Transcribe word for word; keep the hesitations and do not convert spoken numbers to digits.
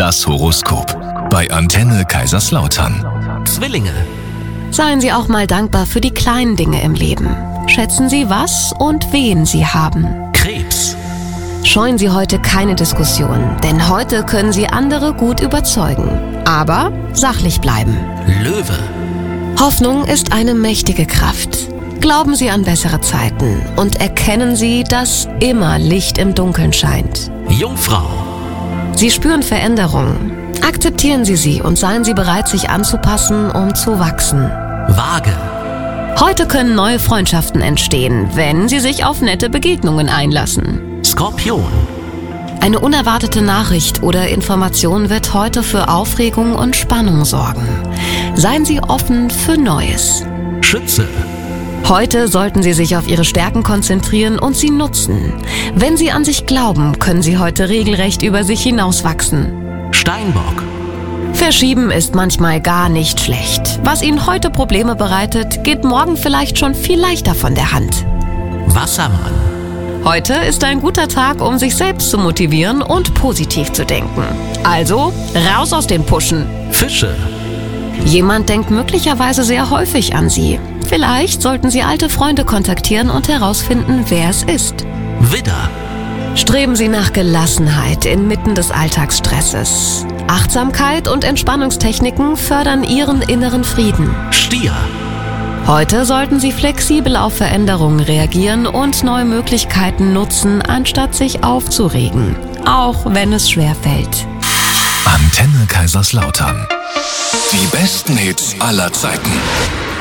Das Horoskop bei Antenne Kaiserslautern. Zwillinge. Seien Sie auch mal dankbar für die kleinen Dinge im Leben. Schätzen Sie, was und wen Sie haben. Krebs. Scheuen Sie heute keine Diskussion, denn heute können Sie andere gut überzeugen. Aber sachlich bleiben. Löwe. Hoffnung ist eine mächtige Kraft. Glauben Sie an bessere Zeiten und erkennen Sie, dass immer Licht im Dunkeln scheint. Jungfrau. Sie spüren Veränderungen. Akzeptieren Sie sie und seien Sie bereit, sich anzupassen, um zu wachsen. Waage. Heute können neue Freundschaften entstehen, wenn Sie sich auf nette Begegnungen einlassen. Skorpion. Eine unerwartete Nachricht oder Information wird heute für Aufregung und Spannung sorgen. Seien Sie offen für Neues. Schütze. Heute sollten Sie sich auf Ihre Stärken konzentrieren und sie nutzen. Wenn Sie an sich glauben, können Sie heute regelrecht über sich hinauswachsen. Steinbock. Verschieben ist manchmal gar nicht schlecht. Was Ihnen heute Probleme bereitet, geht morgen vielleicht schon viel leichter von der Hand. Wassermann. Heute ist ein guter Tag, um sich selbst zu motivieren und positiv zu denken. Also, raus aus den Puschen. Fische. Jemand denkt möglicherweise sehr häufig an Sie. Vielleicht sollten Sie alte Freunde kontaktieren und herausfinden, wer es ist. Widder. Streben Sie nach Gelassenheit inmitten des Alltagsstresses. Achtsamkeit und Entspannungstechniken fördern Ihren inneren Frieden. Stier. Heute sollten Sie flexibel auf Veränderungen reagieren und neue Möglichkeiten nutzen, anstatt sich aufzuregen. Auch wenn es schwer fällt. Antenne Kaiserslautern. Die besten Hits aller Zeiten.